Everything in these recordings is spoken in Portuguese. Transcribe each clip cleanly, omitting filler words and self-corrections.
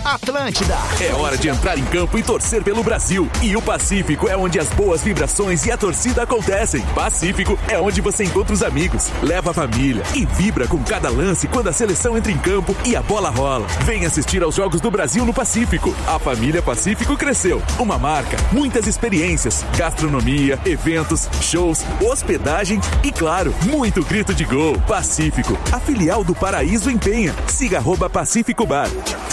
Atlântida. É hora de entrar em campo e torcer pelo Brasil. E o Pacífico é onde as boas vibrações e a torcida acontecem. Pacífico é onde você encontra os amigos, leva a família e vibra com cada lance quando a seleção entra em campo e a bola rola. Vem assistir aos Jogos do Brasil no Pacífico. A família Pacífico cresceu. Uma marca, muitas experiências, gastronomia, eventos, shows, hospedagem e, claro, muito grito de gol. Pacífico, a filial do Paraíso em Penha. Siga @Pacífico Bar.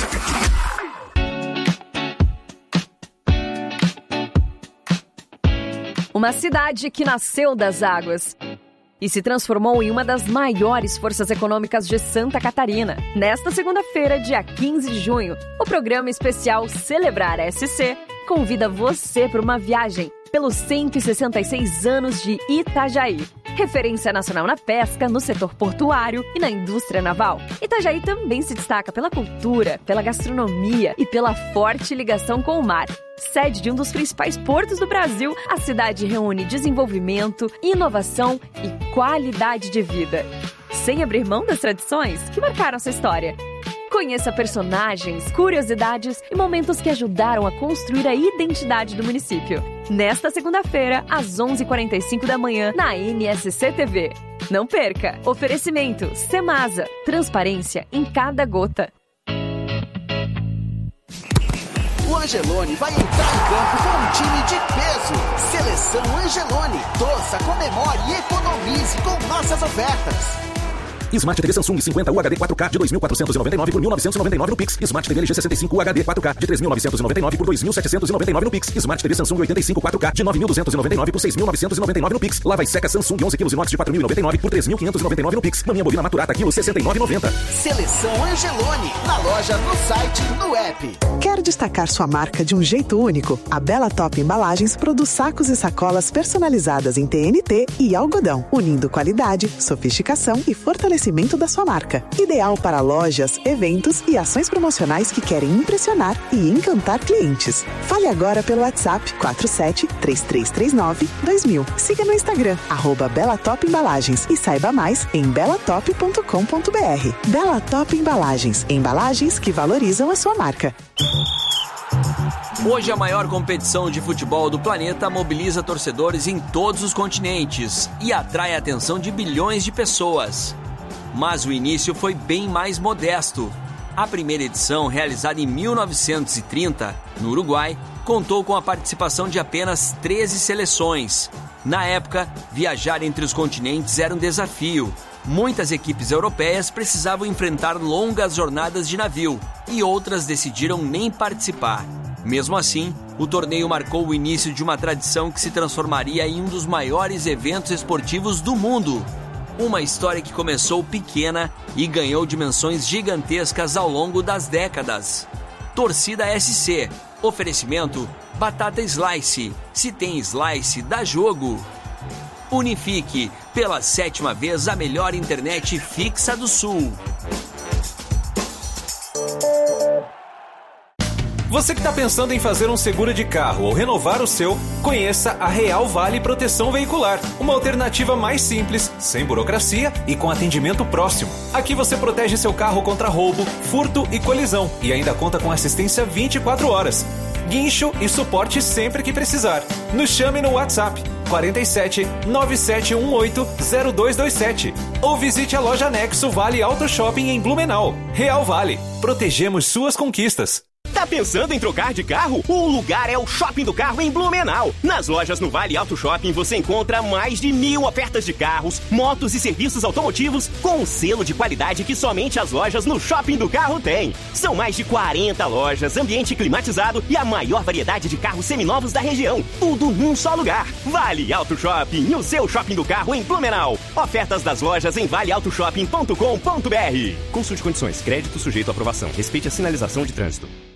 Uma cidade que nasceu das águas e se transformou em uma das maiores forças econômicas de Santa Catarina. Nesta segunda-feira, dia 15 de junho, o programa especial Celebrar SC convida você para uma viagem pelos 166 anos de Itajaí. Referência nacional na pesca, no setor portuário e na indústria naval. Itajaí também se destaca pela cultura, pela gastronomia e pela forte ligação com o mar. Sede de um dos principais portos do Brasil, a cidade reúne desenvolvimento, inovação e qualidade de vida. Sem abrir mão das tradições que marcaram sua história. Conheça personagens, curiosidades e momentos que ajudaram a construir a identidade do município. Nesta segunda-feira, às 11h45 da manhã, na NSC TV. Não perca! Oferecimento Semasa. Transparência em cada gota. O Angelone vai entrar em campo com um time de peso. Seleção Angelone. Torça, comemore e economize com nossas ofertas. Smart TV Samsung 50 UHD 4K de 2.499 por 1.999 no Pix. Smart TV LG 65 UHD 4K de 3.999 por 2.799 no Pix. Smart TV Samsung 85 4K de 9.299 por 6.999 no Pix. Lava e seca Samsung 11 kg inox de 4.099 por 3.599 no Pix. Maminha bovina maturata quilo 69,90. Seleção Angelone. Na loja, no site, no app. Quer destacar sua marca de um jeito único? A Bela Top Embalagens produz sacos e sacolas personalizadas em TNT e algodão, unindo qualidade, sofisticação e fortalecimento da sua marca. Ideal para lojas, eventos e ações promocionais que querem impressionar e encantar clientes. Fale agora pelo WhatsApp 4733392000. Siga no Instagram, @BelaTop Embalagens e saiba mais em belatop.com.br. Bela Top Embalagens. Embalagens que valorizam a sua marca. Hoje a maior competição de futebol do planeta mobiliza torcedores em todos os continentes e atrai a atenção de bilhões de pessoas. Mas o início foi bem mais modesto. A primeira edição, realizada em 1930, no Uruguai, contou com a participação de apenas 13 seleções. Na época, viajar entre os continentes era um desafio. Muitas equipes europeias precisavam enfrentar longas jornadas de navio e outras decidiram nem participar. Mesmo assim, o torneio marcou o início de uma tradição que se transformaria em um dos maiores eventos esportivos do mundo. Uma história que começou pequena e ganhou dimensões gigantescas ao longo das décadas. Torcida SC. Oferecimento Batata Slice. Se tem Slice, dá jogo. Unifique. Pela 7ª vez a melhor internet fixa do Sul. Você que está pensando em fazer um seguro de carro ou renovar o seu, conheça a Real Vale Proteção Veicular. Uma alternativa mais simples, sem burocracia e com atendimento próximo. Aqui você protege seu carro contra roubo, furto e colisão e ainda conta com assistência 24 horas. Guincho e suporte sempre que precisar. Nos chame no WhatsApp 47 9718 0227 ou visite a loja Nexo Vale Auto Shopping em Blumenau. Real Vale. Protegemos suas conquistas. Tá pensando em trocar de carro? O lugar é o Shopping do Carro em Blumenau. Nas lojas no Vale Auto Shopping você encontra mais de 1.000 ofertas de carros, motos e serviços automotivos com um selo de qualidade que somente as lojas no Shopping do Carro têm. São mais de 40 lojas, ambiente climatizado e a maior variedade de carros seminovos da região. Tudo num só lugar. Vale Auto Shopping, o seu Shopping do Carro em Blumenau. Ofertas das lojas em valeautoshopping.com.br. Consulte condições. Crédito sujeito à aprovação. Respeite a sinalização de trânsito.